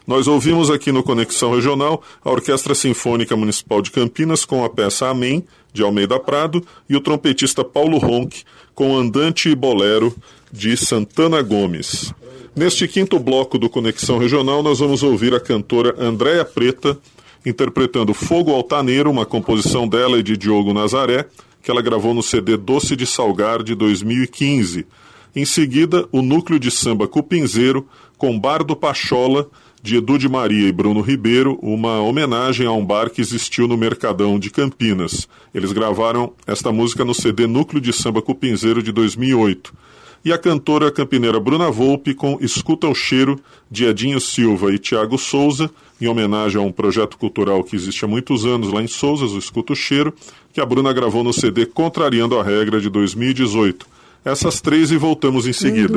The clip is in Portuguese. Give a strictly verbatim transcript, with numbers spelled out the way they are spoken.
Nós ouvimos aqui no Conexão Regional a Orquestra Sinfônica Municipal de Campinas com a peça Amém, de Almeida Prado, e o trompetista Paulo Ronck com Andante e Bolero, de Santana Gomes. Neste quinto bloco do Conexão Regional, nós vamos ouvir a cantora Andréia Preta interpretando Fogo Altaneiro, uma composição dela e de Diogo Nazaré, que ela gravou no C D Doce de Salgar, de dois mil e quinze. Em seguida, o Núcleo de Samba Cupinzeiro, com Bar do Pachola, de Edu de Maria e Bruno Ribeiro, uma homenagem a um bar que existiu no Mercadão de Campinas. Eles gravaram esta música no C D Núcleo de Samba Cupinzeiro, de dois mil e oito. E a cantora campineira Bruna Volpe com Escuta o Cheiro, de Edinho Silva e Tiago Souza, em homenagem a um projeto cultural que existe há muitos anos lá em Souzas, o Escuta o Cheiro, que a Bruna gravou no C D Contrariando a Regra, de dois mil e dezoito. Essas três e voltamos em seguida.